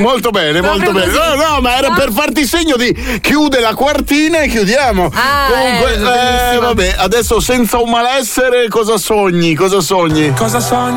Molto bene, molto bene. No, ma era per farti segno di chiude la quartina e chiudiamo. Comunque, vabbè, adesso senza un malessere, cosa sogni? Cosa sogni?